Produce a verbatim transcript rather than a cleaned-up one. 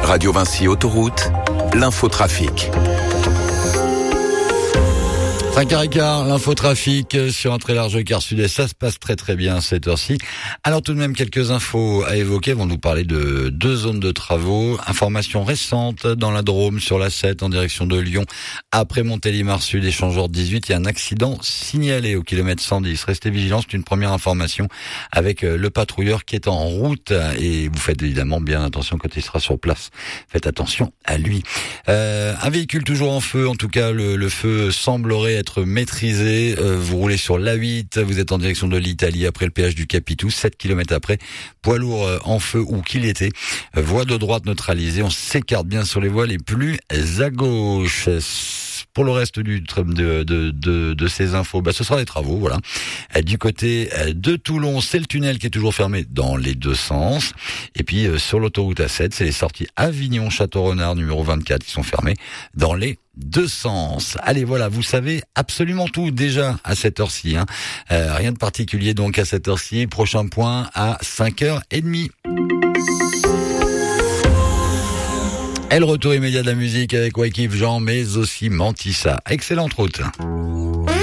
Radio Vinci Autoroute, l'infotrafic. cinq heures quinze, l'infotrafic sur un très large quart sud-est, ça se passe très très bien à cette heure-ci. Alors tout de même quelques infos à évoquer, vont nous parler de deux zones de travaux. Information récente dans la Drôme sur l'A sept en direction de Lyon. Après Montélimar Sud, échangeur dix-huit, il y a un accident signalé au kilomètre cent dix. Restez vigilants, c'est une première information avec le patrouilleur qui est en route et vous faites évidemment bien attention quand il sera sur place. Faites attention à lui. Euh, un véhicule toujours en feu, en tout cas le, le feu semblerait être maîtrisé. Euh, vous roulez sur l'A huit, vous êtes en direction de l'Italie après le péage du Capitou, sept kilomètres après, poids lourd euh, en feu où qu'il était. Euh, voie de droite neutralisée, on s'écarte bien sur les voies les plus à gauche. Pour le reste du de, de, de, de ces infos, bah, ce sera les travaux, voilà. Du côté de Toulon, c'est le tunnel qui est toujours fermé dans les deux sens. Et puis sur l'autoroute A sept, c'est les sorties Avignon-Château-Renard numéro vingt-quatre qui sont fermées dans les deux sens. Allez, voilà, vous savez absolument tout déjà à cette heure-ci. Hein. Euh, rien de particulier donc à cette heure-ci. Prochain point à cinq heures trente. Et le retour immédiat de la musique avec Wakif Jean, mais aussi Mantissa. Excellente route.